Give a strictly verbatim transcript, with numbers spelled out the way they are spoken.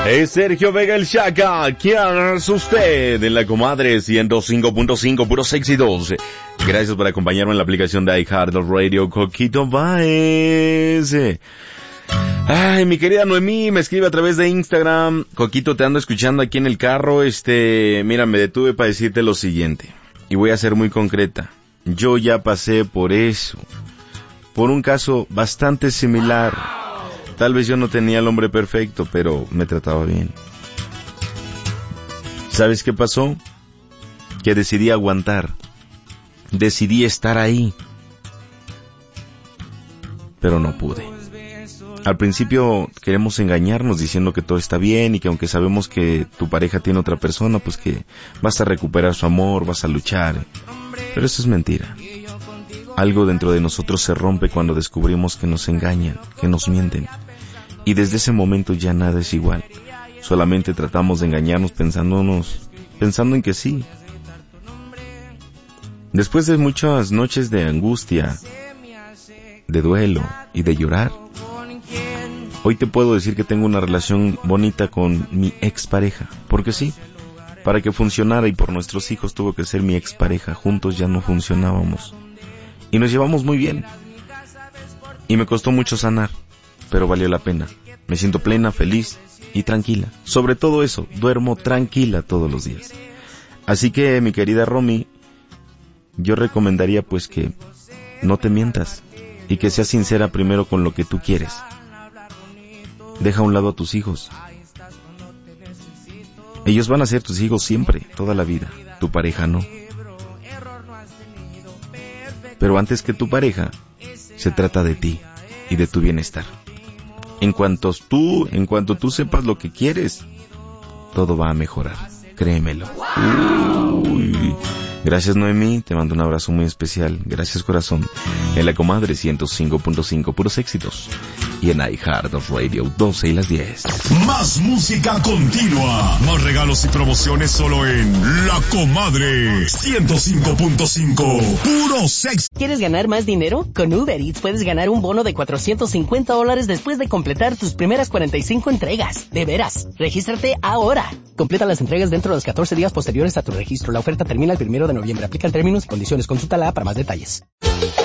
Es Sergio Vega el Chaca. ¿Quién es usted? En la comadre ciento cinco punto cinco, puros éxitos. Gracias por acompañarme en la aplicación de iHeartRadio. Coquito Baez. Ay, mi querida Noemí me escribe a través de Instagram. Coquito, te ando escuchando aquí en el carro. Este, mira, me detuve para decirte lo siguiente. Y voy a ser muy concreta. Yo ya pasé por eso. Por un caso bastante similar. Tal vez yo no tenía el hombre perfecto, pero me trataba bien. ¿Sabes qué pasó? Que decidí aguantar. Decidí estar ahí. Pero no pude. Al principio queremos engañarnos diciendo que todo está bien y que aunque sabemos que tu pareja tiene otra persona, pues que vas a recuperar su amor, vas a luchar. Pero eso es mentira. Algo dentro de nosotros se rompe cuando descubrimos que nos engañan, que nos mienten. Y desde ese momento ya nada es igual. Solamente tratamos de engañarnos pensándonos, pensando en que sí. Después de muchas noches de angustia, de duelo y de llorar, hoy te puedo decir que tengo una relación bonita con mi expareja. Porque sí, para que funcionara y por nuestros hijos tuvo que ser mi expareja. Juntos ya no funcionábamos. Y nos llevamos muy bien. Y me costó mucho sanar, pero valió la pena. Me siento plena, feliz y tranquila. Sobre todo eso, duermo tranquila todos los días. Así que, mi querida Romy, yo recomendaría pues que no te mientas y que seas sincera primero con lo que tú quieres. Deja a un lado a tus hijos. Ellos van a ser tus hijos siempre, toda la vida. Tu pareja no. Pero antes que tu pareja, se trata de ti y de tu bienestar. En cuanto tú, en cuanto tú sepas lo que quieres, todo va a mejorar. Créemelo. Uy. Gracias, Noemí, te mando un abrazo muy especial. Gracias, corazón. En la comadre ciento cinco punto cinco, puros éxitos. Y en iHeartRadio, doce y las diez. Más música continua. Más regalos y promociones solo en La Comadre ciento cinco punto cinco. Puros éxitos. ¿Quieres ganar más dinero? Con Uber Eats puedes ganar un bono de cuatrocientos cincuenta dólares después de completar tus primeras cuarenta y cinco entregas. De veras, regístrate ahora. Completa las entregas dentro de los catorce días posteriores a tu registro. La oferta termina el primero de noviembre. Aplican términos y condiciones. Consúltala para más detalles.